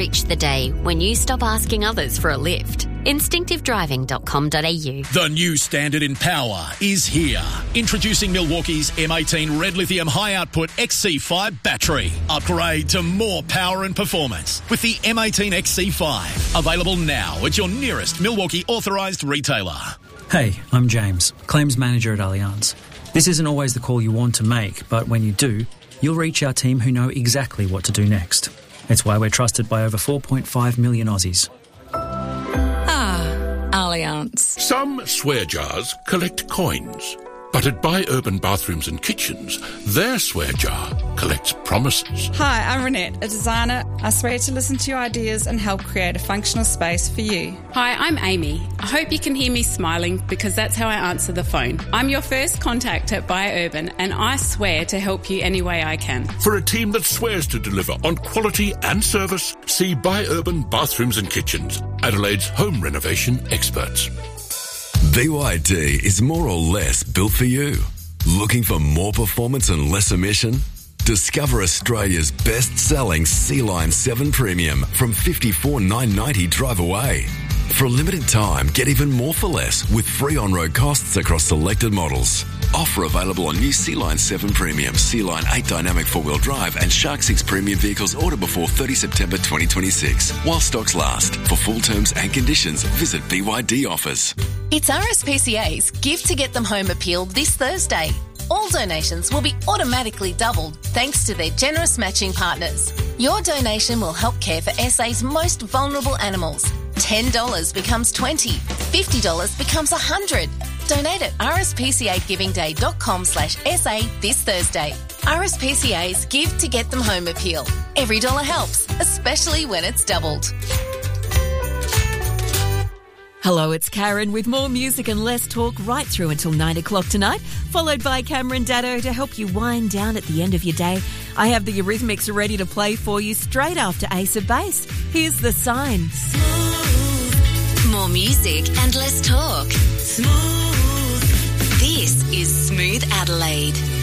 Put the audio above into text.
Reach the day when you stop asking others for a lift. Instinctivedriving.com.au. The new standard in power is here. Introducing Milwaukee's M18 Red Lithium High Output XC5 battery. Upgrade to more power and performance with the M18 XC5. Available now at your nearest Milwaukee authorised retailer. Hey, I'm James, Claims Manager at Allianz. This isn't always the call you want to make, but when you do, you'll reach our team who know exactly what to do next. It's why we're trusted by over 4.5 million Aussies. Allianz. Some swear jars collect coins, but at Buy Urban Bathrooms and Kitchens, their swear jar collects promises. Hi, I'm Renette, a designer. I swear to listen to your ideas and help create a functional space for you. Hi, I'm Amy. I hope you can hear me smiling because that's how I answer the phone. I'm your first contact at Buy Urban and I swear to help you any way I can. For a team that swears to deliver on quality and service, see Buy Urban Bathrooms and Kitchens, Adelaide's home renovation experts. BYD is more or less built for you. Looking for more performance and less emission? Discover Australia's best-selling Sea-Line 7 Premium from $54,990 drive away. For a limited time, get even more for less with free on-road costs across selected models. Offer available on new Sea-Line 7 Premium, Sea-Line 8 Dynamic 4-wheel drive and Shark 6 Premium vehicles order before 30 September 2026. While stocks last. For full terms and conditions, visit BYD Offers. It's RSPCA's Give to Get Them Home appeal this Thursday. All donations will be automatically doubled thanks to their generous matching partners. Your donation will help care for SA's most vulnerable animals. $10 becomes $20, $50 becomes $100. Donate at rspcagivingday.com/SA this Thursday. RSPCA's Give to Get Them Home appeal. Every dollar helps, especially when it's doubled. Hello, it's Karen with more music and less talk right through until 9 o'clock tonight, followed by Cameron Daddo to help you wind down at the end of your day. I have the Eurythmics ready to play for you straight after Ace of Base. Here's The Sign. More music and less talk. Smooth. This is Smooth Adelaide.